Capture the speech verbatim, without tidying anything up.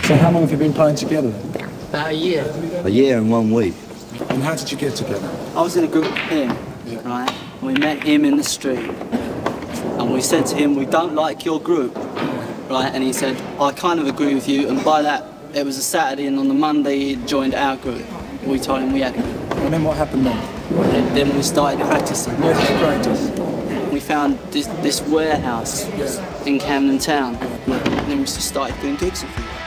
So how long have you been playing together then? About a year. A year and one week. And how did you get together? I was in a group with him, Yeah. right? We met him in the street. And we said to him, we don't like your group, right? And he said, I kind of agree with you. And by that, it was a Saturday, and on the Monday, he joined our group. We told him we had a group. And then what happened then? And then we started practicing. Where did you practice? We found this, this warehouse in Camden Town. And then we just started doing gigs with him.